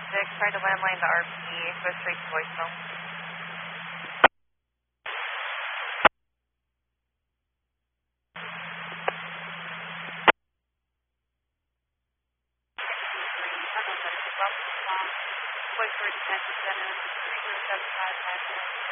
Try to landline the RP, go straight to voicemail. Voice for Detention Center, 30755.